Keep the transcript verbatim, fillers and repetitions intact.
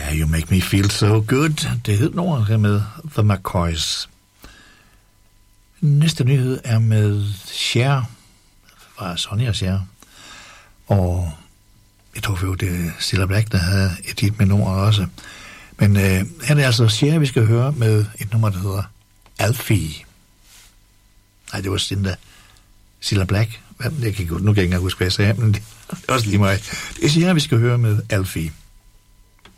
Ja, You Make Me Feel So Good. Det hed nogen her med The McCoys. Næste nyhed er med Cher, fra Sonny og Cher. Og jeg tror jo, det er Cilla Black, der havde et hit med nummer også. Men øh, her er det altså Cher, vi skal høre med et nummer, der hedder Alfie. Nej, det var Cinda. Cilla Black. Jeg kan, nu kan jeg ikke engang huske, hvad jeg sagde, men det er også lige mig. Det er Cher, vi skal høre med Alfie.